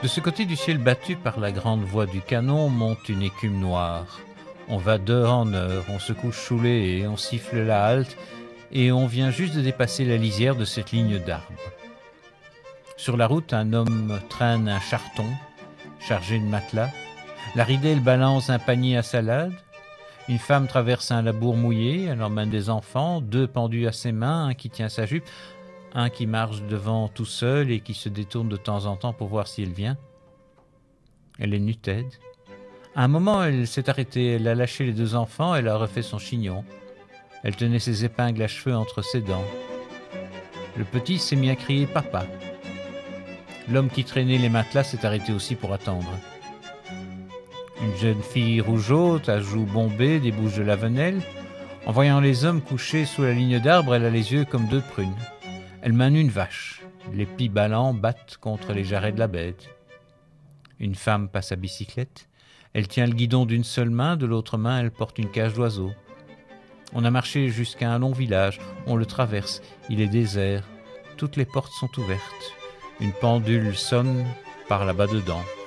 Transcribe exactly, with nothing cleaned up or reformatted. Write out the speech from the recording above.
De ce côté du ciel battu par la grande voix du canon monte une écume noire. On va d'heure en heure, on se couche sous les haies, on siffle la halte, et on vient juste de dépasser la lisière de cette ligne d'arbres. Sur la route, un homme traîne un charton chargé de matelas. La ridelle balance un panier à salade. Une femme traverse un labour mouillé, elle emmène des enfants, deux pendus à ses mains, un qui tient sa jupe, un qui marche devant tout seul et qui se détourne de temps en temps pour voir si elle vient. Elle est nue tête. À un moment, elle s'est arrêtée, elle a lâché les deux enfants, elle a refait son chignon. Elle tenait ses épingles à cheveux entre ses dents. Le petit s'est mis à crier « Papa ». L'homme qui traînait les matelas s'est arrêté aussi pour attendre. Une jeune fille rougeaute, à joues bombées, des bouches de Lavenel. En voyant les hommes couchés sous la ligne d'arbres, elle a les yeux comme deux prunes. Elle mène une vache. Les pies ballants battent contre les jarrets de la bête. Une femme passe à bicyclette. Elle tient le guidon d'une seule main, de l'autre main, elle porte une cage d'oiseaux. On a marché jusqu'à un long village. On le traverse. Il est désert. Toutes les portes sont ouvertes. Une pendule sonne par là-bas dedans.